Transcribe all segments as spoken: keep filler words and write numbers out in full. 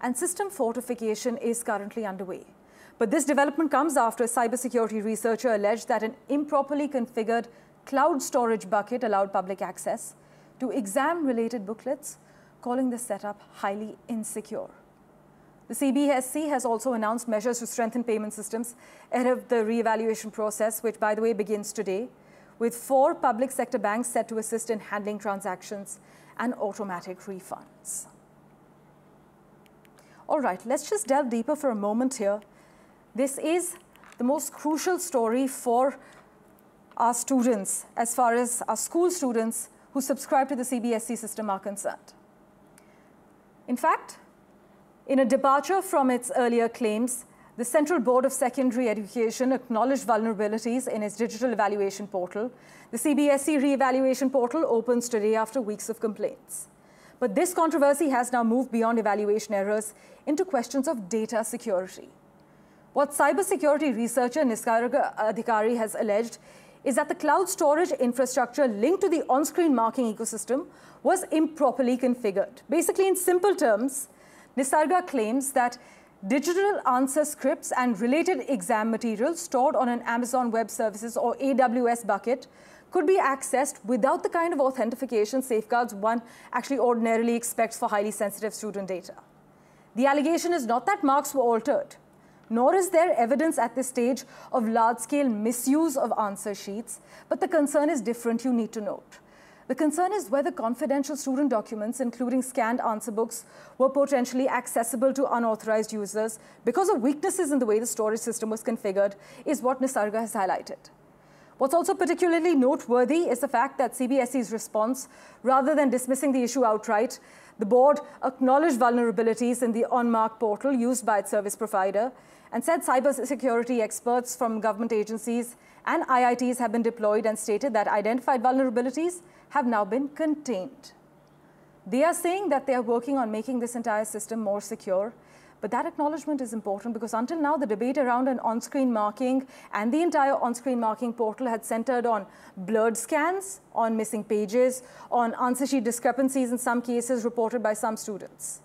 and system fortification is currently underway. But this development comes after a cybersecurity researcher alleged that an improperly configured cloud storage bucket allowed public access to exam-related booklets, calling the setup highly insecure. The C B S E has also announced measures to strengthen payment systems ahead of the re-evaluation process, which, by the way, begins today, with four public sector banks set to assist in handling transactions and automatic refunds. All right, let's just delve deeper for a moment here. This is the most crucial story for our students, as far as our school students who subscribe to the C B S E system are concerned. In fact, in a departure from its earlier claims, the Central Board of Secondary Education acknowledged vulnerabilities in its digital evaluation portal. The C B S E re-evaluation portal opens today after weeks of complaints. But this controversy has now moved beyond evaluation errors into questions of data security. What cybersecurity researcher Nisarga Adhikari has alleged is that the cloud storage infrastructure linked to the on-screen marking ecosystem was improperly configured. Basically, in simple terms, Nisarga claims that digital answer scripts and related exam materials stored on an Amazon Web Services or A W S bucket could be accessed without the kind of authentication safeguards one actually ordinarily expects for highly sensitive student data. The allegation is not that marks were altered, nor is there evidence at this stage of large-scale misuse of answer sheets, but the concern is different, you need to note. The concern is whether confidential student documents, including scanned answer books, were potentially accessible to unauthorized users because of weaknesses in the way the storage system was configured, is what Nisarga has highlighted. What's also particularly noteworthy is the fact that C B S E's response, rather than dismissing the issue outright, the board acknowledged vulnerabilities in the OnMark portal used by its service provider and said cybersecurity experts from government agencies and I I Ts have been deployed and stated that identified vulnerabilities have now been contained. They are saying that they are working on making this entire system more secure, but that acknowledgement is important because until now the debate around an on-screen marking and the entire on-screen marking portal had centered on blurred scans, on missing pages, on answer sheet discrepancies in some cases reported by some students.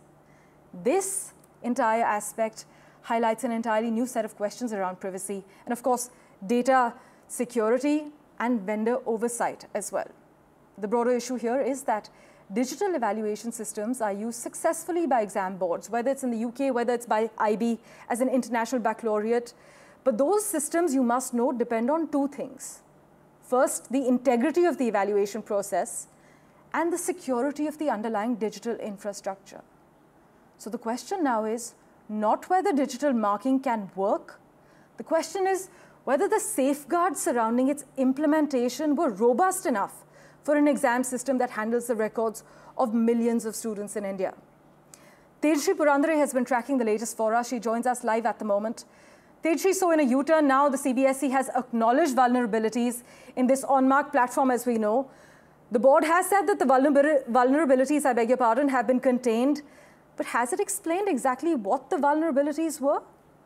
This entire aspect highlights an entirely new set of questions around privacy and, of course, data security and vendor oversight as well. The broader issue here is that digital evaluation systems are used successfully by exam boards, whether it's in the U K, whether it's by I B as an international baccalaureate. But those systems, you must note, depend on two things. First, the integrity of the evaluation process and the security of the underlying digital infrastructure. So the question now is not whether digital marking can work. The question is whether the safeguards surrounding its implementation were robust enough for an exam system that handles the records of millions of students in India. Tejashree Purandare has been tracking the latest for us. She joins us live at the moment. Tejashree, so in a U-turn now, the C B S E has acknowledged vulnerabilities in this OnMark platform, as we know. The board has said that the vulnerabilities, I beg your pardon, have been contained, but has it explained exactly what the vulnerabilities were?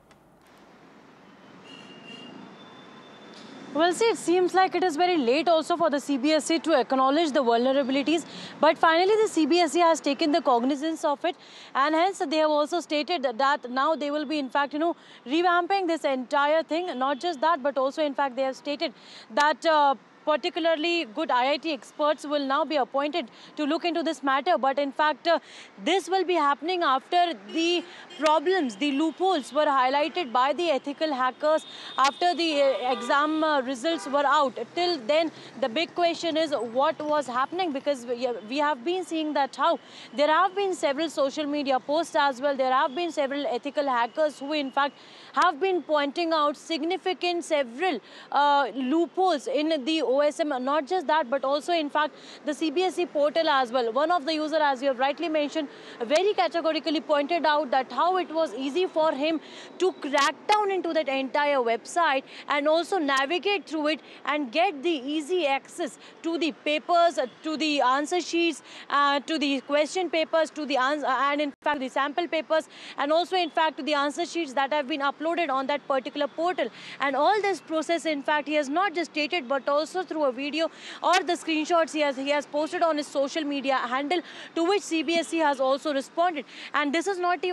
Well, see, it seems like it is very late also for the C B S E to acknowledge the vulnerabilities. But finally, the C B S E has taken the cognizance of it. And hence, they have also stated that, that now they will be, in fact, you know, revamping this entire thing. Not just that, but also, in fact, they have stated that uh, particularly good I I T experts will now be appointed to look into this matter. But in fact, uh, this will be happening after the problems, the loopholes were highlighted by the ethical hackers after the uh, exam uh, results were out. Till then, the big question is what was happening, because we, we have been seeing that how there have been several social media posts as well. There have been several ethical hackers who in fact have been pointing out significant several uh, loopholes in the O S M. Not just that, but also in fact the C B S E portal as well. One of the user, as you have rightly mentioned, very categorically pointed out that how it was easy for him to crack down into that entire website and also navigate through it and get the easy access to the papers, to the answer sheets, uh, to the question papers, to the answer, and in fact the sample papers, and also in fact to the answer sheets that have been uploaded on that particular portal. And all this process, in fact, he has not just stated, but also through a video or the screenshots he has he has posted on his social media handle, to which C B S E has also responded. And this is not even